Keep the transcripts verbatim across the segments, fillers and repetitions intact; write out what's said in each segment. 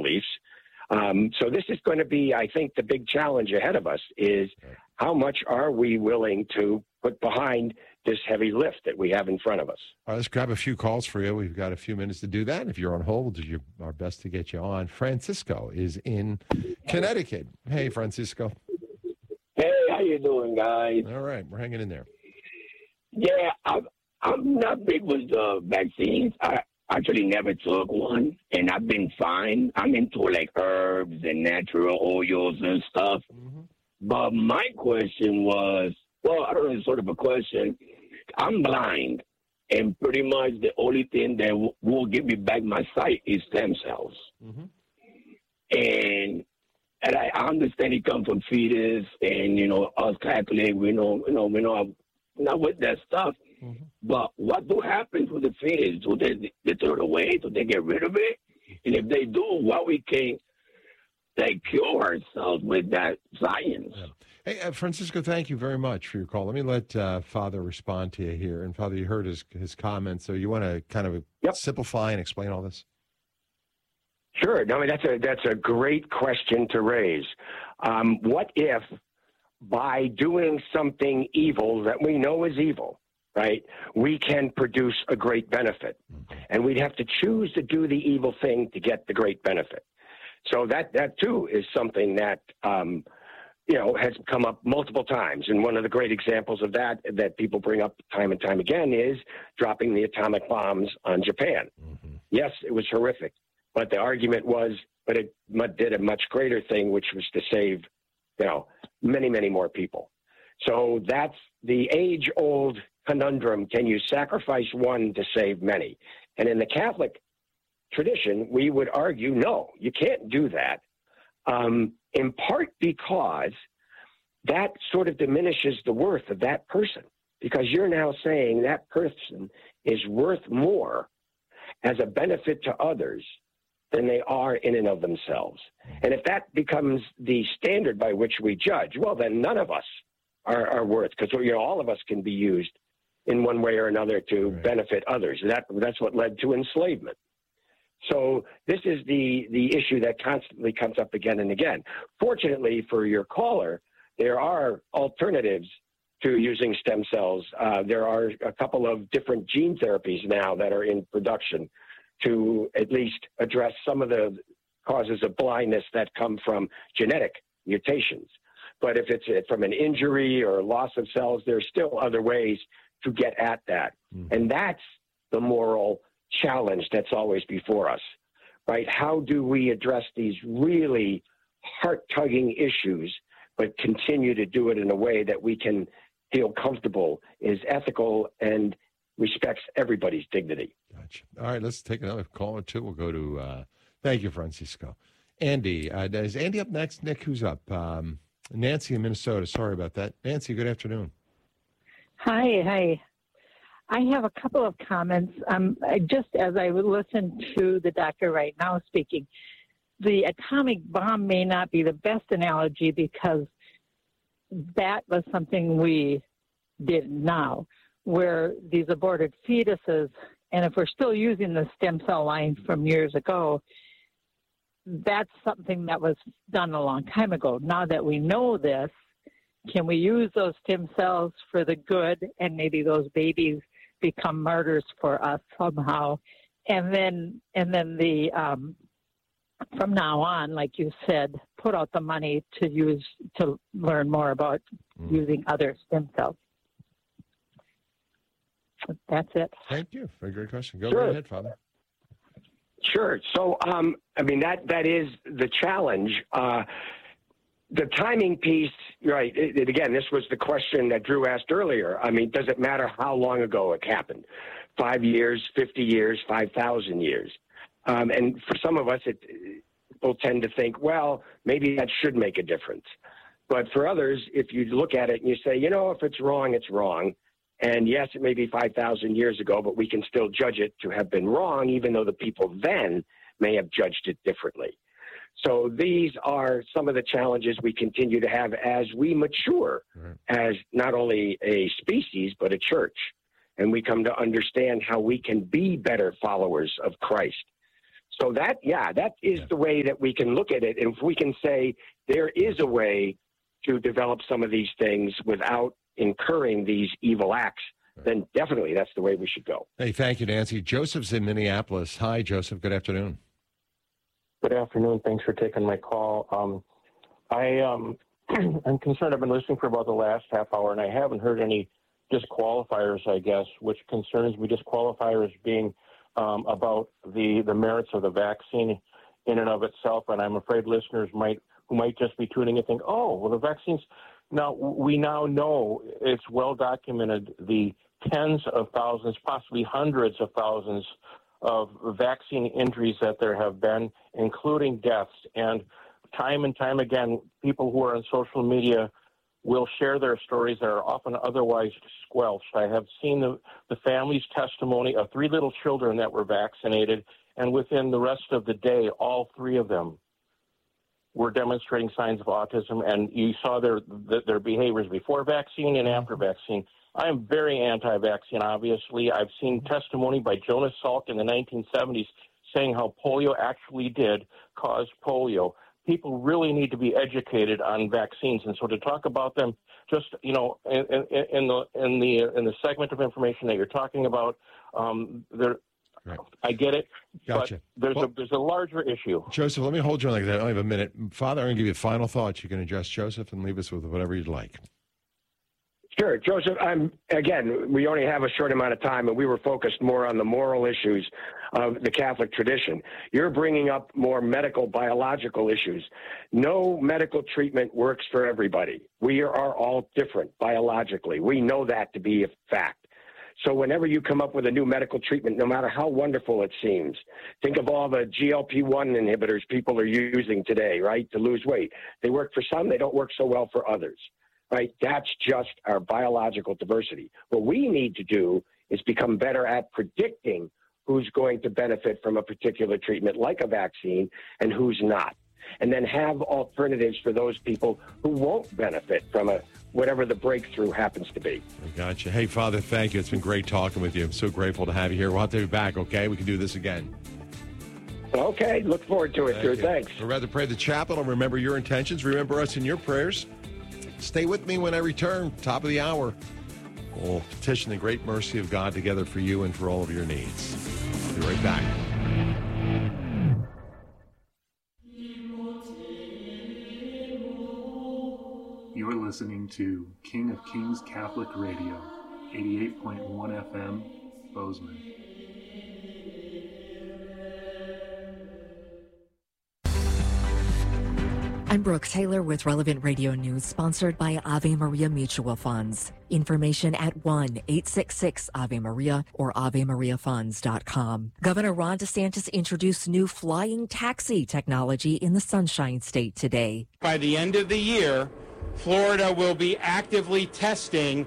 beliefs. Um, so this is going to be, I think, the big challenge ahead of us is how much are we willing to put behind this heavy lift that we have in front of us. All right, let's grab a few calls for you. We've got a few minutes to do that. If you're on hold, we'll do your, our best to get you on. Francisco is in Connecticut. Hey, Francisco. Hey, how you doing, guys? All right, we're hanging in there. Yeah, I'm, I'm not big with the vaccines. I actually never took one, and I've been fine. I'm into, like, herbs and natural oils and stuff. Mm-hmm. But my question was, well, I don't know, it's sort of a question. I'm blind, and pretty much the only thing that w- will give me back my sight is stem cells. Mm-hmm. And and I understand it comes from fetus, and, you know, us Catholic, we know, you know, we know, I'm not with that stuff. Mm-hmm. But what do happen to the fetus? Do they, they throw it away? Do they get rid of it? And if they do, what we can, like, cure ourselves with that science? Yeah. Hey, uh, Francisco, thank you very much for your call. Let me let uh, Father respond to you here. And, Father, you heard his, his comments, so you want to kind of yep. simplify and explain all this? Sure. No, I mean, that's a, that's a great question to raise. Um, what if by doing something evil that we know is evil, right, we can produce a great benefit? Mm-hmm. And we'd have to choose to do the evil thing to get the great benefit. So that, that too, is something that, um, you know, has come up multiple times. And one of the great examples of that that people bring up time and time again is dropping the atomic bombs on Japan. Mm-hmm. Yes, it was horrific. But the argument was, but it did a much greater thing, which was to save, you know, many, many more people. So that's the age-old conundrum. Can you sacrifice one to save many? And in the Catholic tradition, we would argue, no, you can't do that, um, in part because that sort of diminishes the worth of that person, because you're now saying that person is worth more as a benefit to others than they are in and of themselves. And if that becomes the standard by which we judge, well, then none of us are, are worth, because, you know, all of us can be used in one way or another to right. benefit others. That, that's what led to enslavement. So this is the, the issue that constantly comes up again and again. Fortunately for your caller, there are alternatives to using stem cells. Uh, there are a couple of different gene therapies now that are in production to at least address some of the causes of blindness that come from genetic mutations. But if it's from an injury or loss of cells, there's still other ways to get at that. Mm. And that's the moral challenge that's always before us, right? How do we address these really heart-tugging issues, but continue to do it in a way that we can feel comfortable, is ethical, and respects everybody's dignity? Gotcha. All right, let's take another call or two. We'll go to, uh, thank you, Francisco. Andy, uh, is Andy up next? Nick, who's up? Um, Nancy in Minnesota. Sorry about that. Nancy, good afternoon. Hi, hi. I have a couple of comments. Um, I just as I would listen to the doctor right now speaking, the atomic bomb may not be the best analogy because that was something we did now, where these aborted fetuses, and if we're still using the stem cell line from years ago, that's something that was done a long time ago. Now that we know this, can we use those stem cells for the good, and maybe those babies become martyrs for us somehow? And then, and then the um, from now on, like you said, put out the money to use to learn more about mm. using other stem cells. That's it. Thank you. Very great question. Go sure. right ahead, Father. Sure. So, um, I mean, that that is the challenge. Uh, the timing piece, right, it, it, again, this was the question that Drew asked earlier. I mean, does it matter how long ago it happened? Five years, fifty years, five thousand years? Um, and for some of us, it, people tend to think, well, maybe that should make a difference. But for others, if you look at it and you say, you know, if it's wrong, it's wrong. And yes, it may be five thousand years ago, but we can still judge it to have been wrong, even though the people then may have judged it differently. So these are some of the challenges we continue to have as we mature right. as not only a species, but a church. And we come to understand how we can be better followers of Christ. So that, yeah, that is Yeah. the way that we can look at it. And if we can say there is a way to develop some of these things without incurring these evil acts, Right. then definitely that's the way we should go. Hey, thank you, Nancy. Joseph's in Minneapolis. Hi, Joseph. Good afternoon. Good afternoon. Thanks for taking my call. Um, I, um, I'm concerned. I've been listening for about the last half hour, and I haven't heard any disqualifiers, I guess, which concerns me. Disqualifiers being um, about the, the merits of the vaccine in and of itself, and I'm afraid listeners might who might just be tuning in think, oh, well, the vaccines. Now, we now know it's well documented the tens of thousands, possibly hundreds of thousands of vaccine injuries that there have been, including deaths. And time and time again, people who are on social media will share their stories that are often otherwise squelched. I have seen the, the family's testimony of three little children that were vaccinated, and within the rest of the day, all three of them were demonstrating signs of autism, and you saw their their behaviors before vaccine and after vaccine. I am very anti-vaccine, obviously. I've seen testimony by Jonas Salk in the nineteen seventies saying how polio actually did cause polio. People really need to be educated on vaccines, and so to talk about them just, you know, in, in, in the in the in the segment of information that you're talking about, um, there. Right. I get it, Gotcha. but there's Well, a there's a larger issue. Joseph, let me hold you on like that. I only have a minute. Father, I'm going to give you final thoughts. You can address Joseph and leave us with whatever you'd like. Sure, Joseph. I'm again. We only have a short amount of time, and we were focused more on the moral issues of the Catholic tradition. You're bringing up more medical, biological issues. No medical treatment works for everybody. We are all different biologically. We know that to be a fact. So whenever you come up with a new medical treatment, no matter how wonderful it seems, think of all the G L P one inhibitors people are using today, right, to lose weight. They work for some, they don't work so well for others, right? That's just our biological diversity. What we need to do is become better at predicting who's going to benefit from a particular treatment like a vaccine and who's not, and then have alternatives for those people who won't benefit from a whatever the breakthrough happens to be. I got you. Hey, Father, thank you. It's been great talking with you. I'm so grateful to have you here. We'll have to be back, okay? We can do this again. Okay, look forward to it, Thank sir. you. Thanks. I'd rather pray the chapel and remember your intentions. Remember us in your prayers. Stay with me when I return, top of the hour. We'll petition the great mercy of God together for you and for all of your needs. I'll be right back. You are listening to King of Kings Catholic Radio, eighty-eight point one F M, Bozeman. I'm Brooke Taylor with Relevant Radio News, sponsored by Ave Maria Mutual Funds. Information at one eight six six Ave Maria or ave maria funds dot com. Governor Ron DeSantis introduced new flying taxi technology in the Sunshine State today. By the end of the year, Florida will be actively testing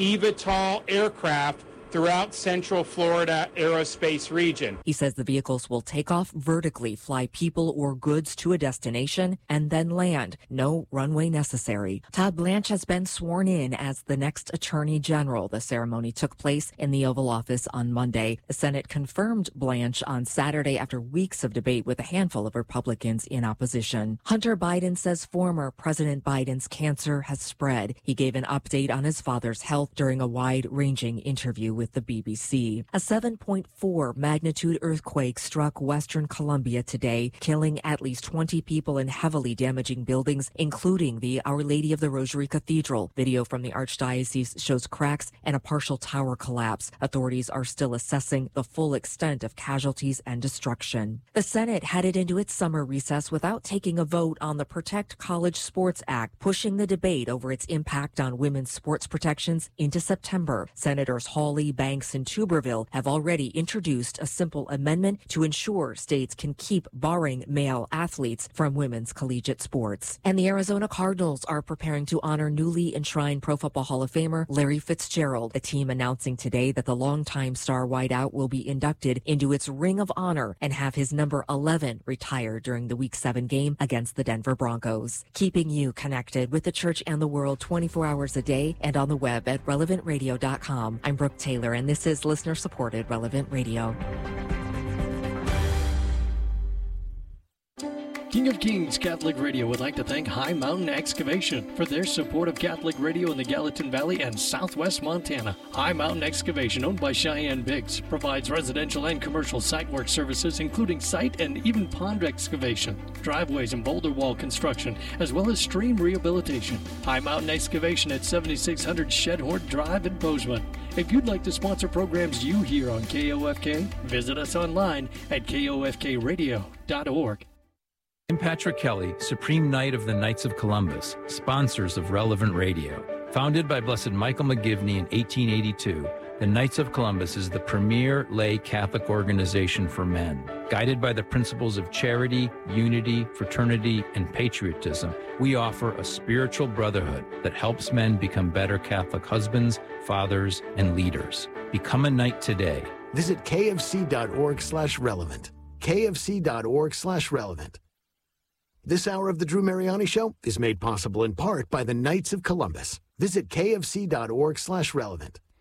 eVTOL aircraft throughout Central Florida aerospace region. He says the vehicles will take off vertically, fly people or goods to a destination, and then land. No runway necessary. Todd Blanche has been sworn in as the next Attorney General. The ceremony took place in the Oval Office on Monday. The Senate confirmed Blanche on Saturday after weeks of debate with a handful of Republicans in opposition. Hunter Biden says former President Biden's cancer has spread. He gave an update on his father's health during a wide-ranging interview with with the B B C. A seven point four magnitude earthquake struck Western Colombia today, killing at least twenty people and heavily damaging buildings, including the Our Lady of the Rosary Cathedral. Video from the Archdiocese shows cracks and a partial tower collapse. Authorities are still assessing the full extent of casualties and destruction. The Senate headed into its summer recess without taking a vote on the Protect College Sports Act, pushing the debate over its impact on women's sports protections into September. Senators Hawley, Banks, and Tuberville have already introduced a simple amendment to ensure states can keep barring male athletes from women's collegiate sports. And the Arizona Cardinals are preparing to honor newly enshrined Pro Football Hall of Famer Larry Fitzgerald. The team announcing today that the longtime star wideout will be inducted into its Ring of Honor and have his number eleven retired during the Week seven game against the Denver Broncos. Keeping you connected with the church and the world twenty-four hours a day and on the web at relevant radio dot com. I'm Brooke Taylor, and this is listener-supported Relevant Radio. King of Kings Catholic Radio would like to thank High Mountain Excavation for their support of Catholic radio in the Gallatin Valley and southwest Montana. High Mountain Excavation, owned by Cheyenne Biggs, provides residential and commercial site work services, including site and even pond excavation, driveways and boulder wall construction, as well as stream rehabilitation. High Mountain Excavation at seventy-six hundred Shedhorn Drive in Bozeman. If you'd like to sponsor programs you hear on K O F K, visit us online at K O F K radio dot org. I'm Patrick Kelly, Supreme Knight of the Knights of Columbus, sponsors of Relevant Radio. Founded by Blessed Michael McGivney in eighteen eighty-two, the Knights of Columbus is the premier lay Catholic organization for men. Guided by the principles of charity, unity, fraternity, and patriotism, we offer a spiritual brotherhood that helps men become better Catholic husbands, fathers, and leaders. Become a knight today. Visit kfc.org slash relevant. kfc.org slash relevant. This hour of the Drew Mariani Show is made possible in part by the Knights of Columbus. Visit kfc.org slash relevant.